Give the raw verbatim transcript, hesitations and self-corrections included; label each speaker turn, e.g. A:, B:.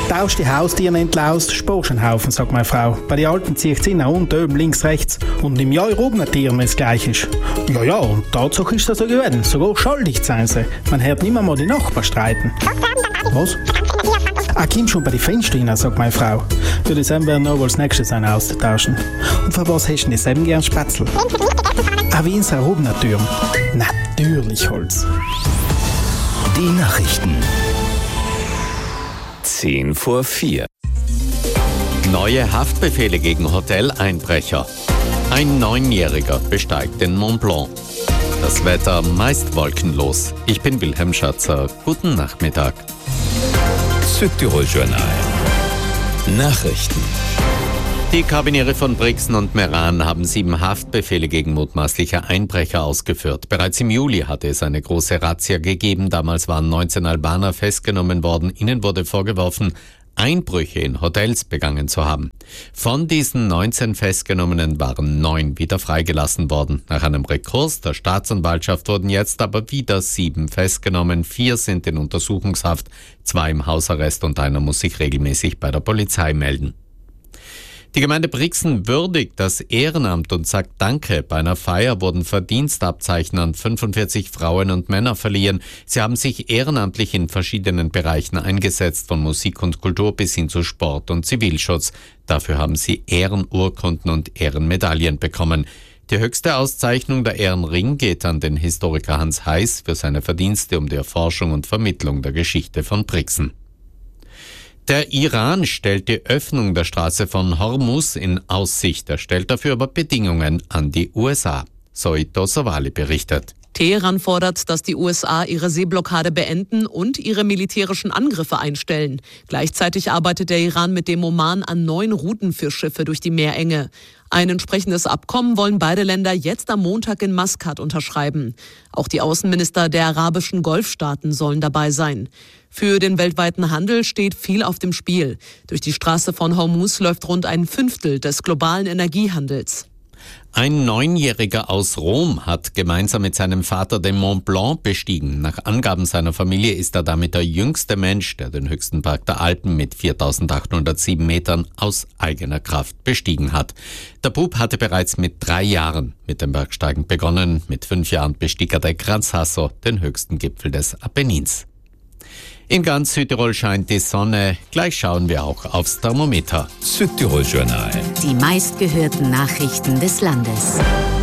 A: Tausch die Haustiere entlaust, sparst einen Haufen, sagt meine Frau. Bei den Alten ziehe ich sie nach unten, oben, links, rechts. Und im Jahr oben ein Tier, wenn es gleich ist. Ja, ja, und Tatsache ist das so geworden. Sogar schuldig sein sie. Man hört nicht mehr mal die Nachbarn streiten. Was? Ah, komm schon bei den Fenstern rein, sagt meine Frau. Für die Sam werden noch als nächstes einen austauschen. Und für was hast du denn Sam gern Spätzle? Ah, wie in Sarobner Türm. Natürlich Holz.
B: Die Nachrichten. Zehn vor vier.
C: Neue Haftbefehle gegen Hoteleinbrecher. Ein Neunjähriger besteigt den Mont Blanc. Das Wetter meist wolkenlos. Ich bin Wilhelm Schatzer. Guten Nachmittag.
B: Südtirol Journal. Nachrichten.
C: Die Karabiniere von Brixen und Meran haben sieben Haftbefehle gegen mutmaßliche Einbrecher ausgeführt. Bereits im Juli hatte es eine große Razzia gegeben. Damals waren neunzehn Albaner festgenommen worden. Ihnen wurde vorgeworfen, Einbrüche in Hotels begangen zu haben. Von diesen neunzehn Festgenommenen waren neun wieder freigelassen worden. Nach einem Rekurs der Staatsanwaltschaft wurden jetzt aber wieder sieben festgenommen. Vier sind in Untersuchungshaft, zwei im Hausarrest und einer muss sich regelmäßig bei der Polizei melden. Die Gemeinde Brixen würdigt das Ehrenamt und sagt Danke. Bei einer Feier wurden Verdienstabzeichen an fünfundvierzig Frauen und Männer verliehen. Sie haben sich ehrenamtlich in verschiedenen Bereichen eingesetzt, von Musik und Kultur bis hin zu Sport und Zivilschutz. Dafür haben sie Ehrenurkunden und Ehrenmedaillen bekommen. Die höchste Auszeichnung, der Ehrenring, geht an den Historiker Hans Heiß für seine Verdienste um die Erforschung und Vermittlung der Geschichte von Brixen. Der Iran stellt die Öffnung der Straße von Hormuz in Aussicht. Er stellt dafür aber Bedingungen an die U S A. Soito Sawali berichtet.
D: Teheran fordert, dass die U S A ihre Seeblockade beenden und ihre militärischen Angriffe einstellen. Gleichzeitig arbeitet der Iran mit dem Oman an neuen Routen für Schiffe durch die Meerenge. Ein entsprechendes Abkommen wollen beide Länder jetzt am Montag in Maskat unterschreiben. Auch die Außenminister der arabischen Golfstaaten sollen dabei sein. Für den weltweiten Handel steht viel auf dem Spiel. Durch die Straße von Hormuz läuft rund ein Fünftel des globalen Energiehandels.
C: Ein Neunjähriger aus Rom hat gemeinsam mit seinem Vater den Mont Blanc bestiegen. Nach Angaben seiner Familie ist er damit der jüngste Mensch, der den höchsten Berg der Alpen mit viertausendachthundertsieben Metern aus eigener Kraft bestiegen hat. Der Bub hatte bereits mit drei Jahren mit dem Bergsteigen begonnen. Mit fünf Jahren bestieg er den Gran Sasso, den höchsten Gipfel des Apennins. In ganz Südtirol scheint die Sonne. Gleich schauen wir auch aufs Thermometer.
B: Südtirol Journal.
E: Die meistgehörten Nachrichten des Landes.